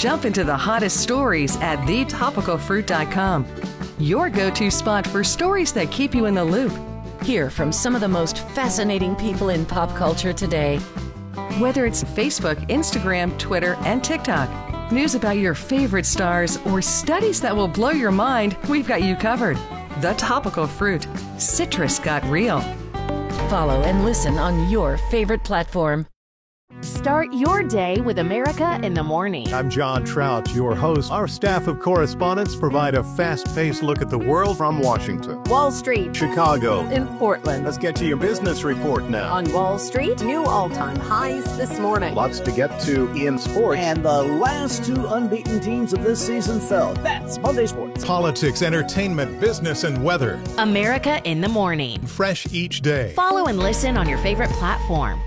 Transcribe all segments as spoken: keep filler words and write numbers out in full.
Jump into the hottest stories at the topical fruit dot com. Your go-to spot for stories that keep you in the loop. Hear from some of the most fascinating people in pop culture today. Whether it's Facebook, Instagram, Twitter, and TikTok, news about your favorite stars, or studies that will blow your mind, we've got you covered. The Topical Fruit. Citrus got real. Follow and listen on your favorite platform. Start your day with America in the Morning. I'm John Trout, your host. Our staff of correspondents provide a fast-paced look at the world from Washington, Wall Street, Chicago, in Portland. Let's get to your business report now. On Wall Street, new all-time highs this morning. Lots to get to in sports. And the last two unbeaten teams of this season fell. That's Monday Sports. Politics, entertainment, business, and weather. America in the Morning. Fresh each day. Follow and listen on your favorite platform.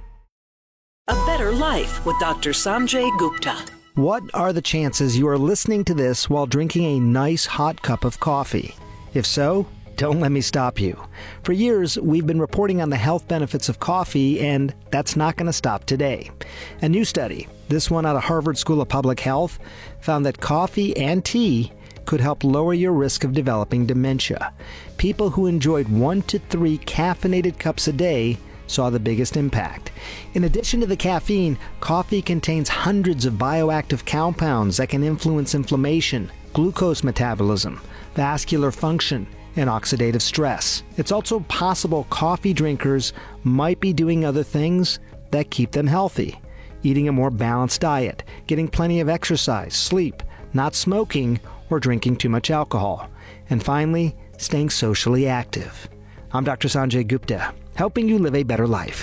A Better Life with Doctor Sanjay Gupta. What are the chances you are listening to this while drinking a nice hot cup of coffee? If so, don't let me stop you. For years, we've been reporting on the health benefits of coffee, and that's not going to stop today. A new study, this one out of Harvard School of Public Health, found that coffee and tea could help lower your risk of developing dementia. People who enjoyed one to three caffeinated cups a day saw the biggest impact. In addition to the caffeine, coffee contains hundreds of bioactive compounds that can influence inflammation, glucose metabolism, vascular function, and oxidative stress. It's also possible coffee drinkers might be doing other things that keep them healthy. Eating a more balanced diet, getting plenty of exercise, sleep, not smoking, or drinking too much alcohol. And finally, staying socially active. I'm Doctor Sanjay Gupta, helping you live a better life.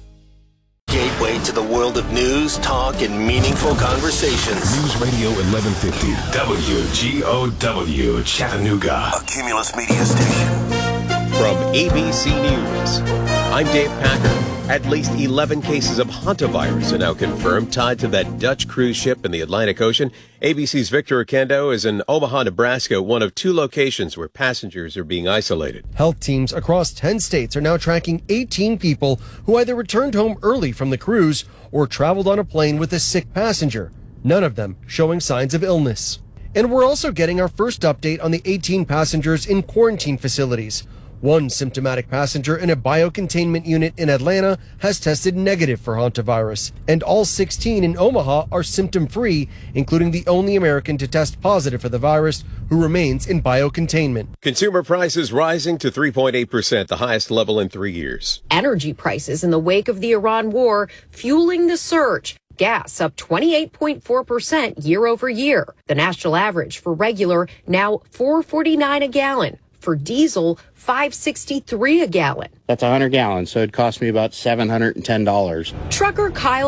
Gateway to the world of news, talk, and meaningful conversations. News Radio eleven fifty, W G O W, Chattanooga. A Cumulus Media station. From A B C News, I'm Dave Packer. At least eleven cases of hantavirus are now confirmed tied to that Dutch cruise ship in the Atlantic Ocean. A B C's Victor Oquendo is in Omaha, Nebraska, one of two locations where passengers are being isolated. Health teams across ten states are now tracking eighteen people who either returned home early from the cruise or traveled on a plane with a sick passenger, none of them showing signs of illness. And we're also getting our first update on the eighteen passengers in quarantine facilities. One symptomatic passenger in a biocontainment unit in Atlanta has tested negative for hantavirus, and all sixteen in Omaha are symptom-free, including the only American to test positive for the virus, who remains in biocontainment. Consumer prices rising to three point eight percent, the highest level in three years. Energy prices in the wake of the Iran war fueling the surge. Gas up twenty-eight point four percent year over year. The national average for regular now four forty-nine a gallon. For diesel, five sixty-three a gallon. That's one hundred gallons, so it cost me about seven hundred ten dollars. Trucker Kyle